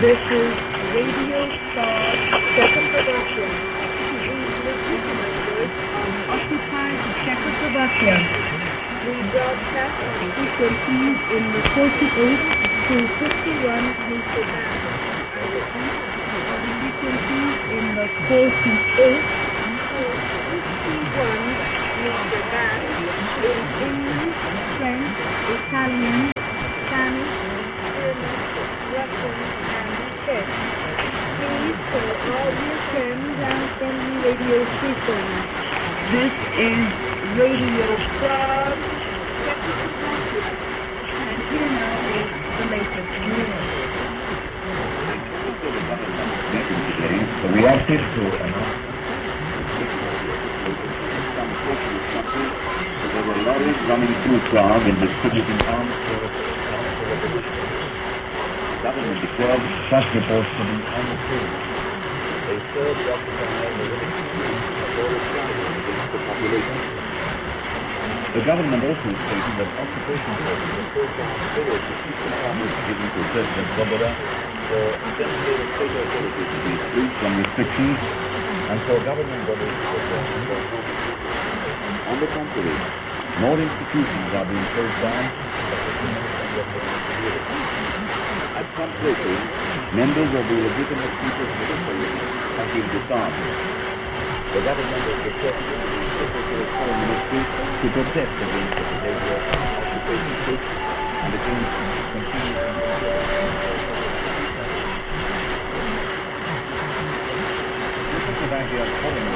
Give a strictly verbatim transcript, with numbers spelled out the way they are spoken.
This is Radio Star Czechoslovakia. English language on occupied Czechoslovakia. We broadcast on frequencies in the forty-eight to fifty-one meter band. I repeat, on frequencies in the forty-eight to fifty-one meter band in English, French, Italian, Spanish, German, Russian, and Czech. Please call all your friends and friendly radio stations. This is Radio Frog Czechoslovakia. And here now is the latest news. The reacted to an there were lorries running through Prague and distributing arms for the government declared such reports to be untrue. They served the occupying the against the population. The government also stated that occupation forces were so far failed to keep the promise given to President Svoboda for demonstrated state authorities to be freed from restrictions and for government bodies to perform. On the contrary, more institutions are being closed down. At some places, members of the legitimate People's Military have been disarmed. The government has requested the Secretary of Foreign Ministry to protest against the behavior of occupation troops and against continuing Czechoslovakia's foreign